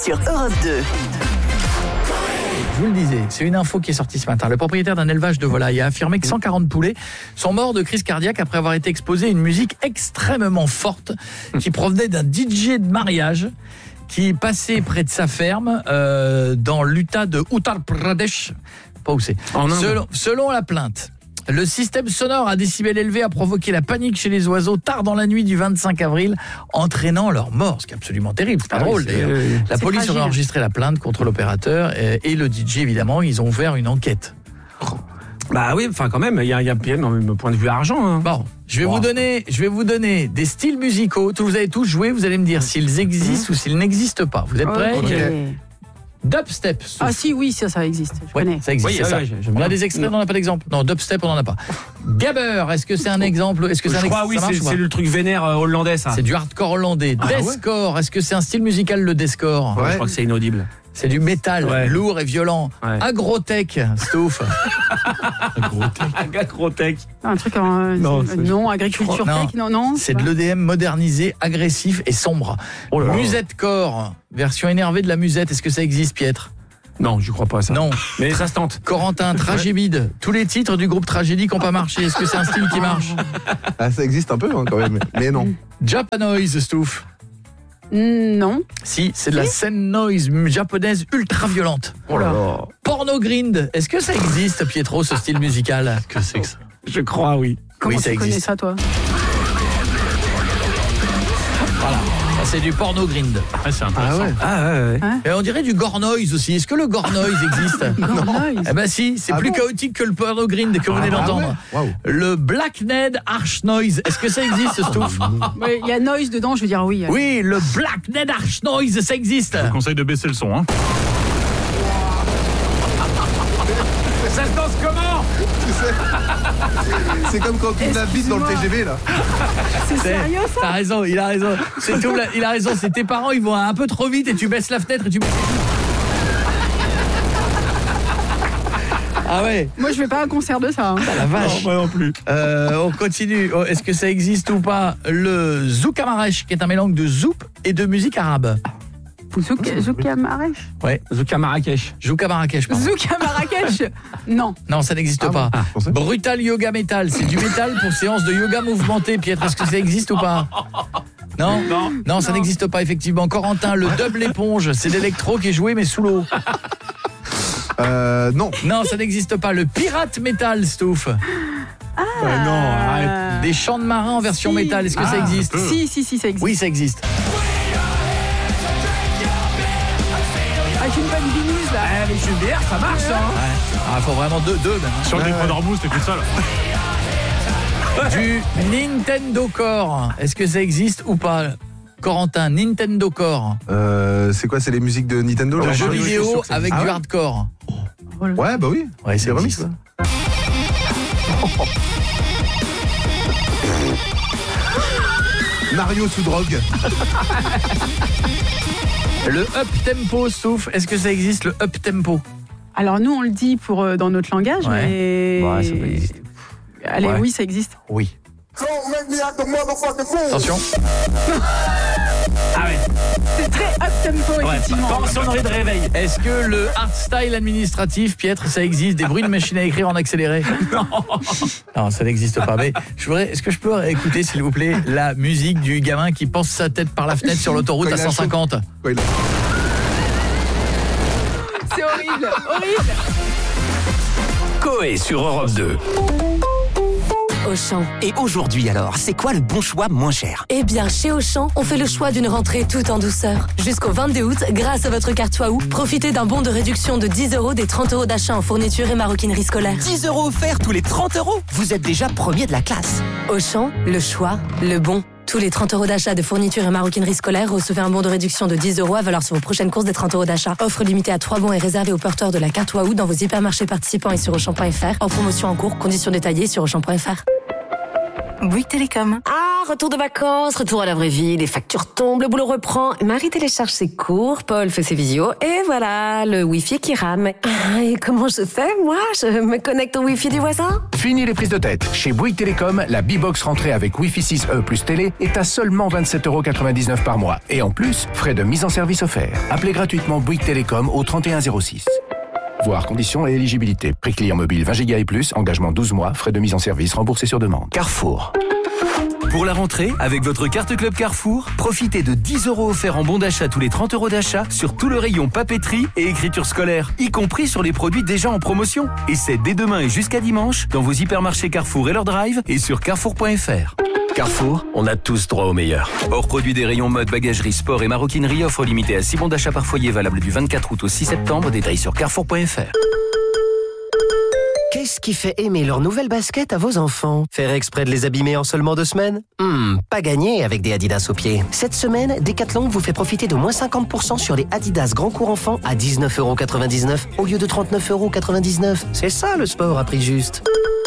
sur Europe 2. Je vous le disais, c'est une info qui est sortie ce matin. Le propriétaire d'un élevage de volailles a affirmé que 140 poulets sont morts de crise cardiaque après avoir été exposés à une musique extrêmement forte qui provenait d'un DJ de mariage qui passait près de sa ferme dans l'Utah de Uttar Pradesh. Pas où c'est. Selon la plainte, le système sonore à décibels élevés a provoqué la panique chez les oiseaux tard dans la nuit du 25 avril, entraînant leur mort. Ce qui est absolument terrible, c'est pas drôle d'ailleurs. La police a enregistré la plainte contre l'opérateur et le DJ, évidemment, ils ont ouvert une enquête. Bah oui, enfin quand même, il y a même point de vue argent. Hein. Bon, je vais vous donner des styles musicaux. Vous allez tous jouer, vous allez me dire s'ils existent ou s'ils n'existent pas. Vous êtes prêts ? Okay. Dubstep. Ah si, oui, ça existe. Je connais. Ça existe, c'est ça. On a des extraits, on n'en a pas d'exemple. Non, dubstep, on n'en a pas. Gabber, est-ce que c'est un exemple ? Est-ce que c'est un exemple ? Oui, c'est le truc vénère hollandais, ça. C'est du hardcore hollandais. Deathcore, est-ce que c'est un style musical, le deathcore ? Je crois que c'est inaudible. C'est du métal, lourd et violent. Agrotech, Stouff. Agrotech. Un truc non, agriculture tech, non. C'est de l'EDM modernisé, agressif et sombre. Musettecore, version énervée de la musette. Est-ce que ça existe, Pietre ? Non, je crois pas ça. Non. Mais ça se tente. Corentin, Tragébide. Tous les titres du groupe Tragédie qui n'ont pas marché. Est-ce que c'est un style qui marche ? Ça existe un peu quand même, mais non. Japanoise, Stouff. Non. Si, c'est de la scène noise japonaise ultra violente. Porno grind, est-ce que ça existe, Pietro, ce style musical ? Que c'est que ça ? Je crois, oui. Comment ça tu connais existe. ça, toi ? Voilà, ça c'est du porno grind. C'est intéressant. Ouais. Et on dirait du gore noise aussi. Est-ce que le gore noise existe ? Noise. Eh ben si, c'est plus chaotique que le porno grind que vous venez d'entendre. Le Blackned Harsh Noise, est-ce que ça existe, Stouff ? Il y a noise dedans, je veux dire oui. Oui, le Blackned Harsh Noise, ça existe. Je vous conseille de baisser le son, hein. Ça se danse comment ? C'est comme quand tu la bite dans le TGV là. C'est sérieux ça ? T'as raison, il a raison. Il a raison, c'est tes parents, ils vont un peu trop vite et tu baisses la fenêtre et tu... Ah ouais. Moi je vais pas à un concert de ça. La vache. Moi non plus. On continue. Est-ce que ça existe ou pas le zouk amaresh, qui est un mélange de zouk et de musique arabe? Zouk à Marrakech. Ouais. Zouk à Marrakech. Zouk à Marrakech, pardon. Zouk à Marrakech. Non. Non, ça n'existe pas. Brutal yoga metal, c'est du métal pour séance de yoga mouvementé. Pietre, est-ce que ça existe ou pas? Non, ça n'existe pas effectivement. Corentin, le double éponge, c'est l'électro qui est joué mais sous l'eau. Non, ça n'existe pas. Le pirate metal, Stouff. Non, arrête. Des chants de marins en version métal, est-ce que ça existe? Si, ça existe. Oui, ça existe. Avec une bonne binouse là. Les jeux VR, ça marche ça. Ah, faut vraiment deux même. Sur le décor d'Ormuz, t'es tout seul. Du Nintendo Core, est-ce que ça existe ou pas? Corentin, Nintendo Core. C'est quoi, c'est les musiques de Nintendo? Un jeu vidéo avec du hardcore. Ouais, bah oui. Ouais, c'est remix. existe. Mario sous drogue. Le up tempo, sauf, est-ce que ça existe le up tempo? Alors nous on le dit pour dans notre langage, mais Ouais, ça peut exister. Allez, oui, ça existe. Oui. Attention. Ah ouais. C'est très up tempo effectivement. Pas en sonnerie de réveil. Est-ce que le hardstyle administratif, Pietre, ça existe? Des bruits de machine à écrire en accéléré? Non, ça n'existe pas. Mais est-ce que je peux écouter, s'il vous plaît, la musique du gamin qui pense sa tête par la fenêtre sur l'autoroute à 150? C'est horrible. Coé sur Europe 2. Auchan. Et aujourd'hui alors, c'est quoi le bon choix moins cher? Eh bien, chez Auchan, on fait le choix d'une rentrée tout en douceur. Jusqu'au 22 août, grâce à votre carte Waouh, profitez d'un bon de réduction de 10 € des 30 € d'achat en fourniture et maroquinerie scolaire. 10 € offerts tous les 30 €. Vous êtes déjà premier de la classe. Auchan, le choix, le bon. Tous les 30 € d'achat de fourniture et maroquinerie scolaire, recevez un bon de réduction de 10 € à valeur sur vos prochaines courses des 30 € d'achat. Offre limitée à 3 bons et réservée aux porteurs de la carte Waouh dans vos hypermarchés participants et sur Auchan.fr. En promotion en cours, conditions détaillées sur Auchan.fr. Bouygues Télécom. retour de vacances, retour à la vraie vie, les factures tombent, le boulot reprend. Marie télécharge ses cours, Paul fait ses visios, et voilà, le Wi-Fi qui rame. Et comment je fais, moi? Je me connecte au Wi-Fi du voisin? Fini les prises de tête. Chez Bouygues Télécom, la B-Box rentrée avec Wi-Fi 6E plus télé est à seulement 27,99 € par mois. Et en plus, frais de mise en service offerts. Appelez gratuitement Bouygues Télécom au 3106. Voir conditions et éligibilité. Prix client mobile 20 Go et plus, engagement 12 mois, frais de mise en service remboursés sur demande. Carrefour. Pour la rentrée, avec votre carte Club Carrefour, profitez de 10 € offerts en bon d'achat tous les 30 € d'achat sur tout le rayon papeterie et écriture scolaire, y compris sur les produits déjà en promotion. Et c'est dès demain et jusqu'à dimanche dans vos hypermarchés Carrefour et leur drive et sur carrefour.fr. Carrefour, on a tous droit au meilleur. Hors produit des rayons mode, bagagerie, sport et maroquinerie, offre limitée à 6 bons d'achat par foyer valable du 24 août au 6 septembre. Détails sur carrefour.fr. Qu'est-ce qui fait aimer leurs nouvelles baskets à vos enfants? Faire exprès de les abîmer en seulement 2 semaines? Pas gagné avec des Adidas aux pieds. Cette semaine, Decathlon vous fait profiter de moins 50% sur les Adidas Grand Cours Enfant à 19,99 € au lieu de 39,99 €. C'est ça le sport à prix juste.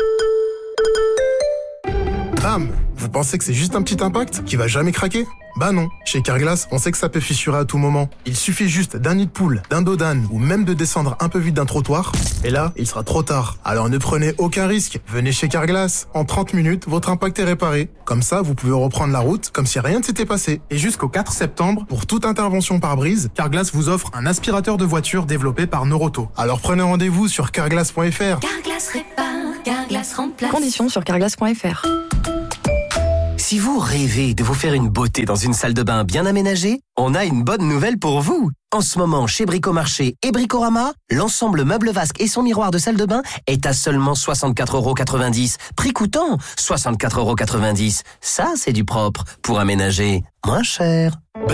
Bam! Vous pensez que c'est juste un petit impact qui va jamais craquer? Bah non. Chez Carglass, on sait que ça peut fissurer à tout moment. Il suffit juste d'un nid de poule, d'un dos d'âne ou même de descendre un peu vite d'un trottoir. Et là, il sera trop tard. Alors ne prenez aucun risque. Venez chez Carglass. En 30 minutes, votre impact est réparé. Comme ça, vous pouvez reprendre la route comme si rien ne s'était passé. Et jusqu'au 4 septembre, pour toute intervention par brise, Carglass vous offre un aspirateur de voiture développé par Noroto. Alors prenez rendez-vous sur carglass.fr. Carglass répare, Carglass remplace. Conditions sur carglass.fr. Si vous rêvez de vous faire une beauté dans une salle de bain bien aménagée, on a une bonne nouvelle pour vous. En ce moment, chez Bricomarché et Bricorama, l'ensemble meuble vasque et son miroir de salle de bain est à seulement 64,90 €. Prix coûtant 64,90 €. Ça, c'est du propre pour aménager moins cher.